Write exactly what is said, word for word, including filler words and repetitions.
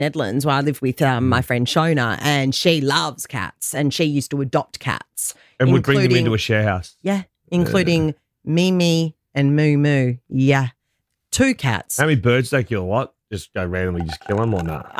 Netherlands where I live with um, my friend Shona, and she loves cats, and she used to adopt cats. And would bring them into a share house. Yeah, including yeah. Mimi and Moo Moo. Yeah, two cats. How many birds do they kill? What? Just go randomly, just kill them or not?